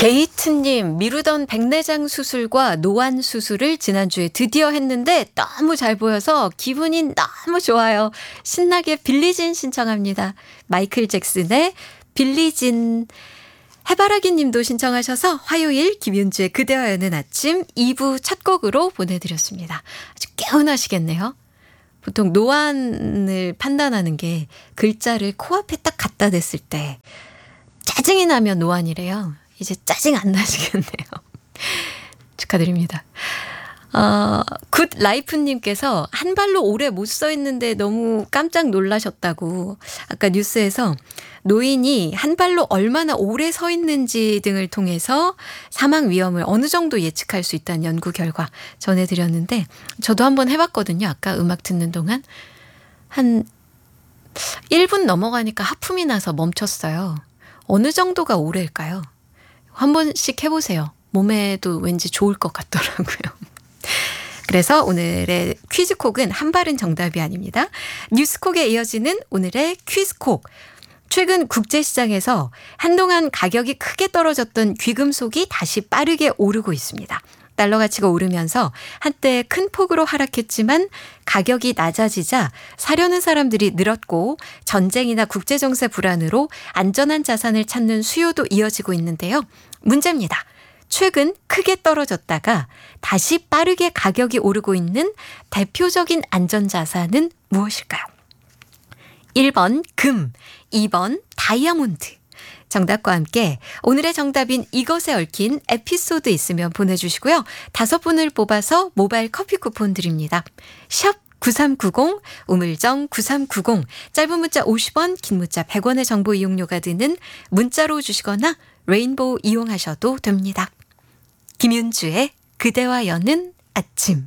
게이트님, 미루던 백내장 수술과 노안 수술을 지난주에 드디어 했는데 너무 잘 보여서 기분이 너무 좋아요. 신나게 빌리진 신청합니다. 마이클 잭슨의 빌리진. 해바라기 님도 신청하셔서 화요일 김윤주의 그대와 여는 아침 2부 첫 곡으로 보내드렸습니다. 아주 개운하시겠네요. 보통 노안을 판단하는 게 글자를 코앞에 딱 갖다 댔을 때 짜증이 나면 노안이래요. 이제 짜증 안 나시겠네요. 축하드립니다. 굿 라이프님께서 한 발로 오래 못 서 있는데 너무 깜짝 놀라셨다고 아까 뉴스에서 노인이 한 발로 얼마나 오래 서 있는지 등을 통해서 사망 위험을 어느 정도 예측할 수 있다는 연구 결과 전해드렸는데 저도 한번 해봤거든요. 아까 음악 듣는 동안 한 1분 넘어가니까 하품이 나서 멈췄어요. 어느 정도가 오래일까요? 한 번씩 해보세요. 몸에도 왠지 좋을 것 같더라고요. 그래서 오늘의 퀴즈콕은 한 발은 정답이 아닙니다. 뉴스콕에 이어지는 오늘의 퀴즈콕. 최근 국제시장에서 한동안 가격이 크게 떨어졌던 귀금속이 다시 빠르게 오르고 있습니다. 달러 가치가 오르면서 한때 큰 폭으로 하락했지만 가격이 낮아지자 사려는 사람들이 늘었고 전쟁이나 국제정세 불안으로 안전한 자산을 찾는 수요도 이어지고 있는데요. 문제입니다. 최근 크게 떨어졌다가 다시 빠르게 가격이 오르고 있는 대표적인 안전자산은 무엇일까요? 1번 금, 2번 다이아몬드. 정답과 함께 오늘의 정답인 이것에 얽힌 에피소드 있으면 보내주시고요. 5분을 뽑아서 모바일 커피 쿠폰 드립니다. 샵 9390, 우물정 9390, 짧은 문자 50원, 긴 문자 100원의 정보 이용료가 드는 문자로 주시거나 레인보우 이용하셔도 됩니다. 김윤주의 그대와 여는 아침.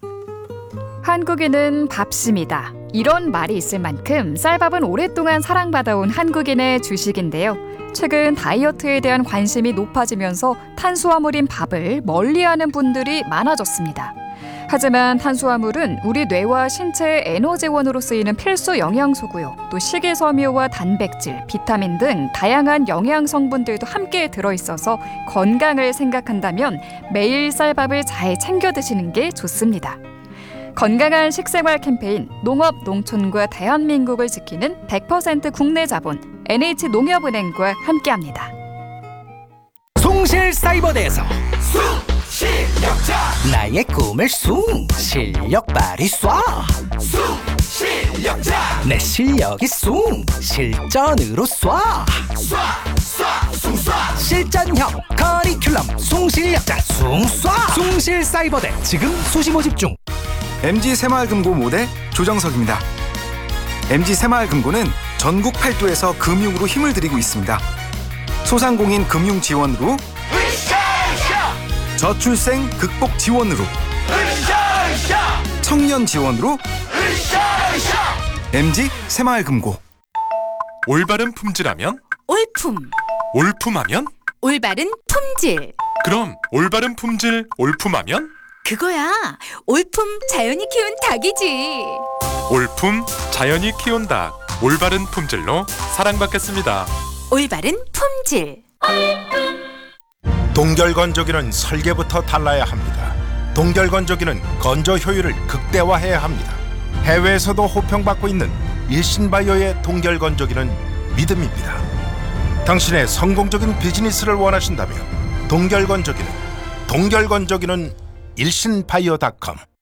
한국인은 밥심이다. 이런 말이 있을 만큼 쌀밥은 오랫동안 사랑받아온 한국인의 주식인데요. 최근 다이어트에 대한 관심이 높아지면서 탄수화물인 밥을 멀리하는 분들이 많아졌습니다. 하지만 탄수화물은 우리 뇌와 신체의 에너지원으로 쓰이는 필수 영양소고요. 또 식이섬유와 단백질, 비타민 등 다양한 영양 성분들도 함께 들어있어서 건강을 생각한다면 매일 쌀밥을 잘 챙겨 드시는 게 좋습니다. 건강한 식생활 캠페인 농업, 농촌과 대한민국을 지키는 100% 국내 자본 NH농협은행과 함께합니다. 송실사이버대에서 실력자 나의 꿈을 실력 발휘 실력자 내 실력이 실전으로 실전형 커리큘럼 송실력자 송실사이버대 지금 수시 모집 중. MG 새마을금고 모대 조정석입니다. MG 새마을금고는 전국 8도에서 금융으로 힘을 드리고 있습니다. 소상공인 금융 지원으로 저출생 극복 지원으로 청년 지원으로 MG 새마을금고. 올바른 품질하면 올품, 올품하면 올바른 품질. 그럼 올바른 품질 올품하면 그거야. 올품 자연이 키운 닭이지. 올품 자연이 키운 닭 올바른 품질로 사랑받겠습니다. 올바른 품질. 동결건조기는 설계부터 달라야 합니다. 동결건조기는 건조 효율을 극대화해야 합니다. 해외에서도 호평받고 있는 일신바이오의 동결건조기는 믿음입니다. 당신의 성공적인 비즈니스를 원하신다면 동결건조기는 일신바이오.com